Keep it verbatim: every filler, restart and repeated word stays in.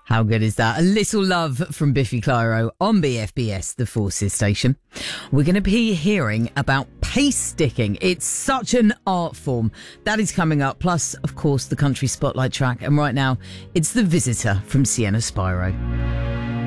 How good is that? A little love from Biffy Clyro on B F B S, the Forces station. We're going to be hearing about pace sticking. It's such an art form. That is coming up. Plus, of course, the country spotlight track. And right now, it's The Visitor from Sienna Spyro.